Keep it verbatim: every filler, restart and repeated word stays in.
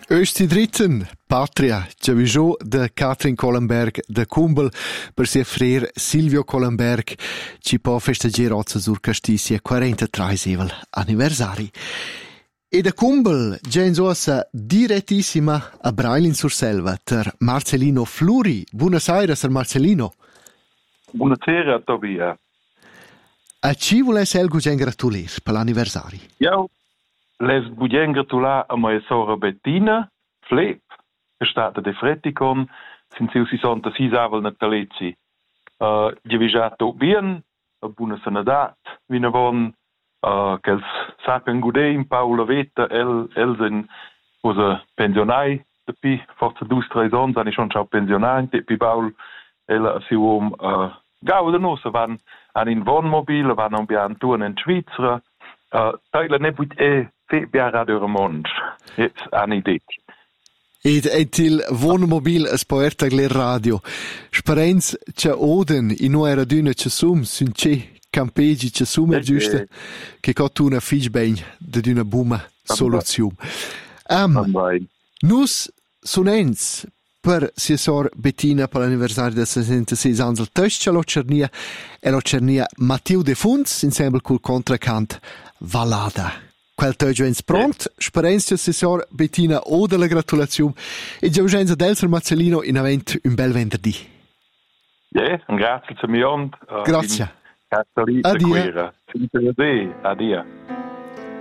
Östi dritten, Patria, Giaviso de Katrin Kohlenberg de Kumbel, per sia frer Silvio Kohlenberg, ci può festeggiare oggi sur Castissia quarantatré evel anniversari. E da Kumbel, già in sosa direttissima a Brailin sur Selva, ter Marcelino Fluri. Buonasera, Sir Marcelino. Buonasera, Tobia. A ci volesse algo già gratulir per l'anniversari? Ja, les bugen gratular a mia sora Bettina Flep, che è stata de Freticon, sin siu sessantasei avel natalizi. Uh, Giavisato bien, a buona sanadat, vinavon, uh, che sapen gude in Paula Veta, el, el sen, usa pensionai, depi, forse due tre anni, han schon ciao pensionai, depi Paul, el si um, uh, gauda nosa, van an in Wohnmobil, van an bian tuan in Schweizer, uh, teile ne buit e fe biara de remond, jetzt an idee. Ed et il Wohnmobil es poerta gler radio. Sperenz c'è oden in no era d'una c'è sum, sun c'è campegi c'è sum er giusta, che cotto una fischbein de d'una buma soluzione. Um, nus sunens per sia sor Bettina per l'anniversario del sessantasei anni al tescia lo cernia e lo cernia Matteo De Funz insieme col contracant Vallada. Quel teggio è pront, sperenza assessor Bettina o della gratulazione e già ugenza del Sir Marcelino in avent un bel venerdì. Ja, un grazie a me. Grazie. Addio. Addio.